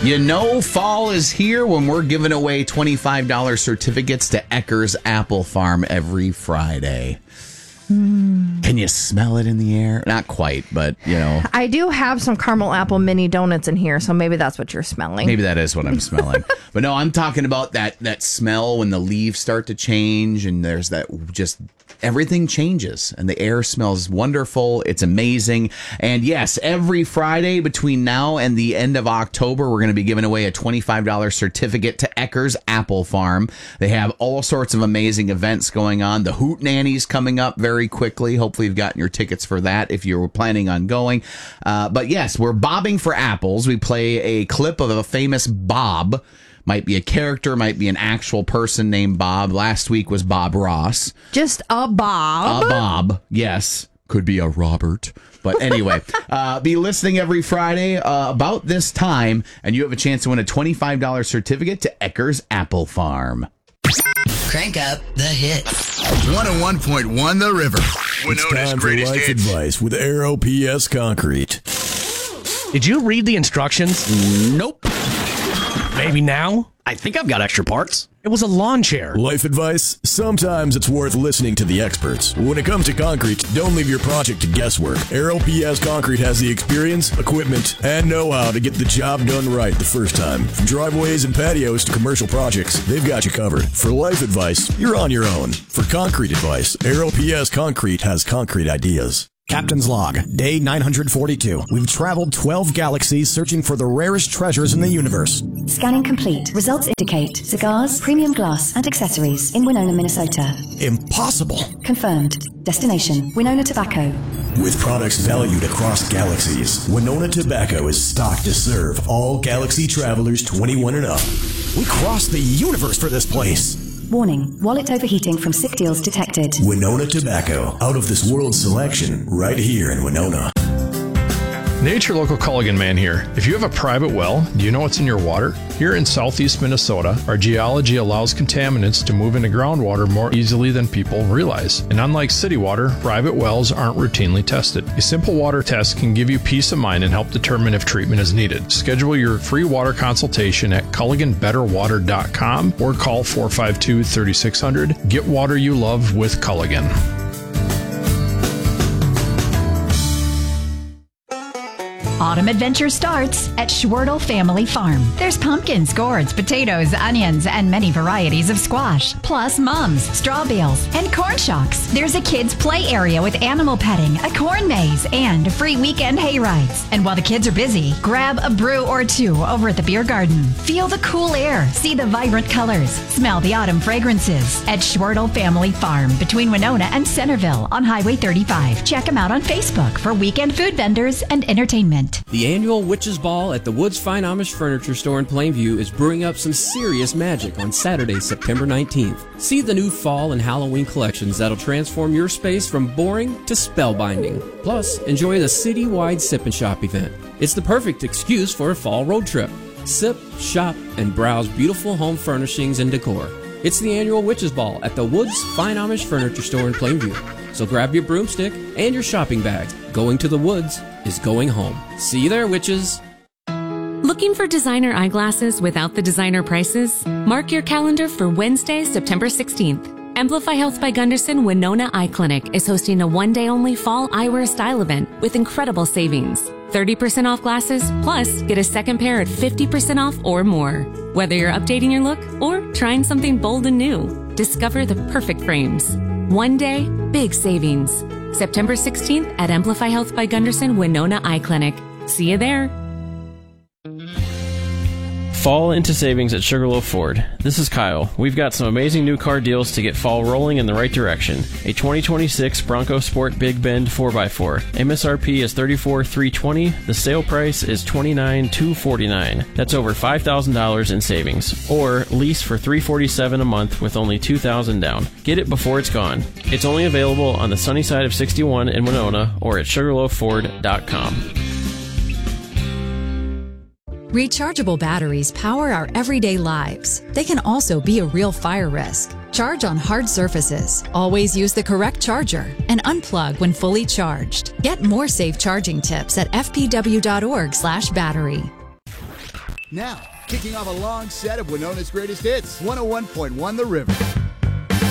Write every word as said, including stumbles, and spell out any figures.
You know fall is here when we're giving away twenty-five dollars certificates to Ecker's Apple Farm every Friday. Mm. Can you smell it in the air? Not quite, but, you know. I do have some caramel apple mini donuts in here, so maybe that's what you're smelling. Maybe that is what I'm smelling. But no, I'm talking about that, that smell when the leaves start to change and there's that just... Everything changes and the air smells wonderful. It's amazing. And yes, every Friday between now and the end of October, we're going to be giving away a twenty-five dollars certificate to Ecker's Apple Farm. They have all sorts of amazing events going on. The Hoot Nanny's coming up very quickly. Hopefully you've gotten your tickets for that if you were planning on going. Uh, but yes, we're bobbing for apples. We play a clip of a famous Bob. Might be a character, might be an actual person named Bob. Last week was Bob Ross. Just a Bob. A Bob, yes. Could be a Robert. But anyway, uh, be listening every Friday uh, about this time, and you have a chance to win a twenty-five dollars certificate to Ecker's Apple Farm. Crank up the hits. one oh one point one The River. It's time for Life Advice with Aero P S Concrete. Did you read the instructions? Nope. Maybe now? I think I've got extra parts. It was a lawn chair. Life advice? Sometimes it's worth listening to the experts. When it comes to concrete, don't leave your project to guesswork. Aero P S Concrete has the experience, equipment, and know-how to get the job done right the first time. From driveways and patios to commercial projects, they've got you covered. For life advice, you're on your own. For concrete advice, Aero P S Concrete has concrete ideas. Captain's Log, Day nine hundred forty-two. We've traveled twelve galaxies searching for the rarest treasures in the universe. Scanning complete. Results indicate cigars, premium glass, and accessories in Winona, Minnesota. Impossible. Confirmed. Destination, Winona Tobacco. With products valued across galaxies, Winona Tobacco is stocked to serve all galaxy travelers twenty-one and up. We crossed the universe for this place. Warning, wallet overheating from sick deals detected. Winona Tobacco, out of this world selection, right here in Winona. Nature Local Culligan Man here. If you have a private well, do you know what's in your water? Here in southeast Minnesota, our geology allows contaminants to move into groundwater more easily than people realize. And unlike city water, private wells aren't routinely tested. A simple water test can give you peace of mind and help determine if treatment is needed. Schedule your free water consultation at culligan better water dot com or call four five two, three six zero zero. Get water you love with Culligan. Autumn adventure starts at Schwertel Family Farm. There's pumpkins, gourds, potatoes, onions, and many varieties of squash, plus mums, straw bales, and corn shocks. There's a kids' play area with animal petting, a corn maze, and free weekend hay rides. And while the kids are busy, grab a brew or two over at the beer garden. Feel the cool air, see the vibrant colors, smell the autumn fragrances at Schwertel Family Farm between Winona and Centerville on Highway thirty-five. Check them out on Facebook for weekend food vendors and entertainment. The annual Witches Ball at the Woods Fine Amish Furniture Store in Plainview is brewing up some serious magic on Saturday, September nineteenth. See the new fall and Halloween collections that'll transform your space from boring to spellbinding. Plus, enjoy the city-wide Sip and Shop event. It's the perfect excuse for a fall road trip. Sip, shop, and browse beautiful home furnishings and decor. It's the annual Witches Ball at the Woods Fine Amish Furniture Store in Plainview. So grab your broomstick and your shopping bag. Going to the woods is going home. See you there, witches. Looking for designer eyeglasses without the designer prices? Mark your calendar for Wednesday, September sixteenth. Amplify Health by Gunderson Winona Eye Clinic is hosting a one-day-only fall eyewear style event with incredible savings. thirty percent off glasses, plus get a second pair at fifty percent off or more. Whether you're updating your look or trying something bold and new, discover the perfect frames. One day, big savings. September sixteenth at Amplify Health by Gunderson Winona Eye Clinic. See you there. Fall into savings at Sugarloaf Ford. This is Kyle. We've got some amazing new car deals to get fall rolling in the right direction. A twenty twenty-six Bronco Sport Big Bend four by four. M S R P is thirty-four thousand three hundred twenty dollars. The sale price is twenty-nine thousand two hundred forty-nine dollars. That's over five thousand dollars in savings. Or lease for three hundred forty-seven dollars a month with only two thousand dollars down. Get it before it's gone. It's only available on the sunny side of sixty-one in Winona or at sugarloaf ford dot com. Rechargeable batteries power our everyday lives. They can also be a real fire risk. Charge on hard surfaces. Always use the correct charger and unplug when fully charged. Get more safe charging tips at f p w dot org slash battery. Now, kicking off a long set of Winona's greatest hits, one oh one point one The River.